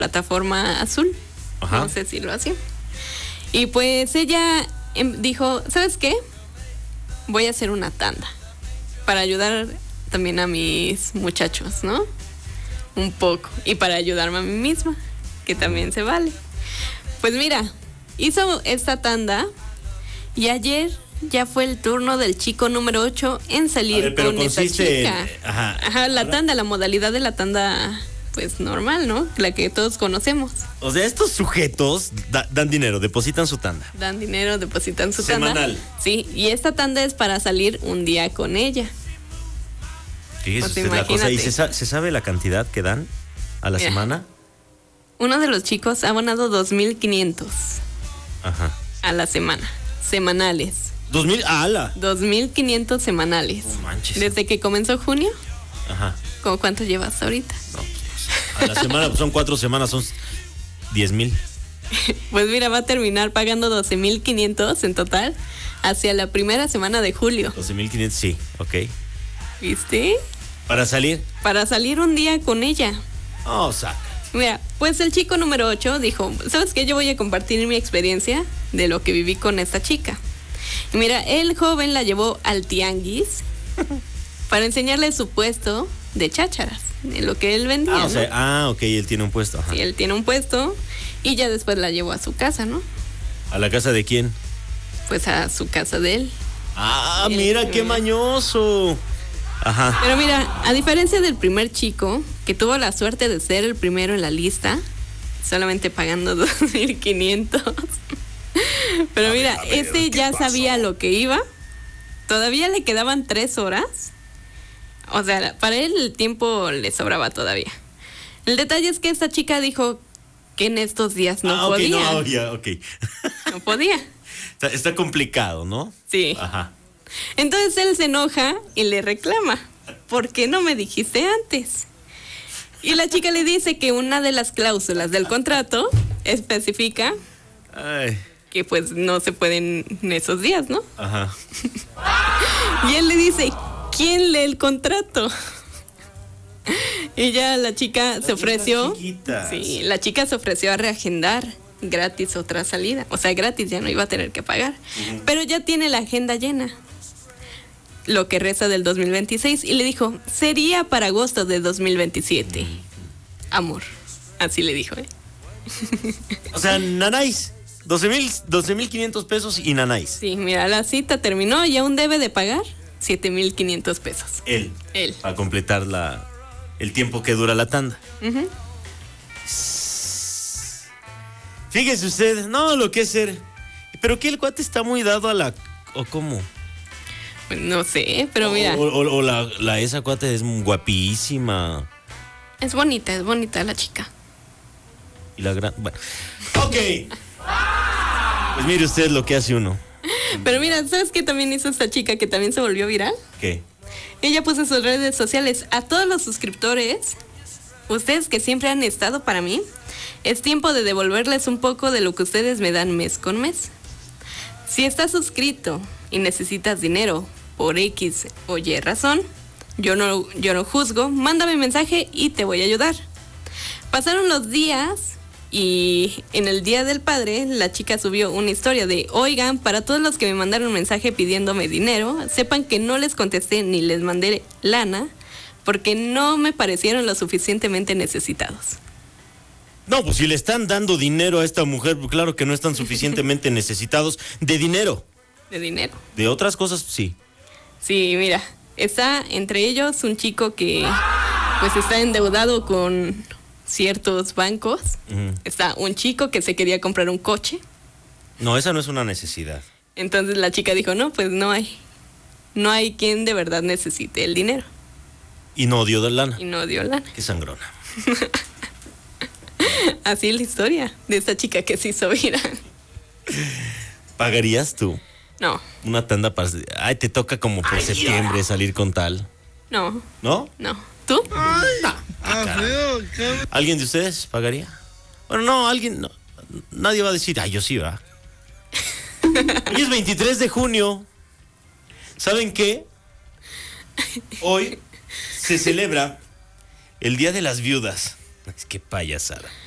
plataforma azul. Ajá. No sé si lo hacía. Y pues ella dijo, ¿sabes qué? Voy a hacer una tanda para ayudar también a mis muchachos, ¿no? Un poco. Y para ayudarme a mí misma, que también se vale. Pues mira, hizo esta tanda y ayer ya fue el turno del chico número 8 en salir con esa chica. Ajá, la tanda, la modalidad de la tanda, pues normal, ¿no? La que todos conocemos. O sea, estos sujetos dan dinero, depositan su tanda. Dan dinero, depositan su tanda. Semanal. Sí, y esta tanda es para salir un día con ella. Fíjese Pues usted la cosa. ¿Y imagínate. se sabe la cantidad que dan a la semana? Uno de los chicos ha abonado 2,500 Ajá. a la semana, semanales. 2,000, ¡ala! 2,500 semanales. No manches. Desde que comenzó junio, Ajá. ¿cómo cuánto llevas ahorita? No, pues, a la semana, pues son 4 semanas, son 10,000. Pues mira, va a terminar pagando 12,500 en total hacia la primera semana de julio. 12,500, sí, ok. ¿Viste? ¿Para salir? Para salir un día con ella. Oh, saca. Mira, pues el chico número 8 dijo, ¿sabes qué? Yo voy a compartir mi experiencia de lo que viví con esta chica. Y mira, el joven la llevó al tianguis para enseñarle su puesto de chácharas, de lo que él vendía, Ah, o ¿no? sea, ok, él tiene un puesto. Ajá. Sí, él tiene un puesto y ya después la llevó a su casa, ¿no? ¿A la casa de quién? Pues a su casa de él. Ah, mira, qué mañoso. Ajá. Pero mira, a diferencia del primer chico, que tuvo la suerte de ser el primero en la lista, solamente pagando 2,500. Pero mira, este ya sabía lo que iba. Todavía le quedaban 3 horas. O sea, para él el tiempo le sobraba todavía. El detalle es que esta chica dijo que en estos días no podía. Ok, no, ya, ok. No podía. Está complicado, ¿no? Sí. Ajá. Entonces él se enoja y le reclama, ¿por qué no me dijiste antes? Y la chica le dice que una de las cláusulas del contrato especifica Ay, que pues no se pueden en esos días, ¿no? ajá. Y él le dice, ¿quién lee el contrato? Y ya la chica se ofreció. Sí, la chica se ofreció a reagendar gratis otra salida. O sea, gratis, ya no iba a tener que pagar. Pero ya tiene la agenda llena. Lo que resta del 2026. Y le dijo, sería para agosto de 2027. Amor. Así le dijo, ¿eh? O sea, nanáis. 12,500 pesos y nanáis. Sí, mira, la cita terminó y aún debe de pagar 7,500 pesos. Él. Él. Para completar el tiempo que dura la tanda. Ujú. Fíjese usted, no, lo que es ser. Pero que el cuate está muy dado a la. ¿O cómo? Pues no sé, pero mira. O esa cuate es guapísima. Es bonita la chica. Y la gran. Bueno. Ok. Pues mire usted lo que hace uno. Pero mira, ¿sabes qué también hizo esta chica que también se volvió viral? ¿Qué? Ella puso en sus redes sociales, a todos los suscriptores, ustedes que siempre han estado para mí, es tiempo de devolverles un poco de lo que ustedes me dan mes con mes. Si estás suscrito y necesitas dinero por X o Y razón, yo no juzgo, mándame mensaje y te voy a ayudar. Pasaron los días y en el Día del Padre la chica subió una historia de, oigan, para todos los que me mandaron un mensaje pidiéndome dinero, sepan que no les contesté ni les mandé lana porque no me parecieron lo suficientemente necesitados. No, pues si le están dando dinero a esta mujer, pues claro que no están suficientemente necesitados de dinero. De dinero. De otras cosas, sí. Sí, mira, está entre ellos un chico que pues está endeudado con ciertos bancos. Ujú. Está un chico que se quería comprar un coche. No, esa no es una necesidad. Entonces la chica dijo, no, pues no hay quien de verdad necesite el dinero. Y no dio de lana. Y no dio lana. Qué sangrona. Así es la historia de esta chica que se hizo viral. ¿Pagarías tú No, una tanda para... Ay, te toca como por septiembre salir con tal. no, ¿No? no. ¿Tú? ¿Alguien de ustedes pagaría? Bueno, no, alguien... No, nadie va a decir, yo sí, ¿verdad? Hoy es 23 de junio. ¿Saben qué? Hoy se celebra el Día de las Viudas. Es que payasada.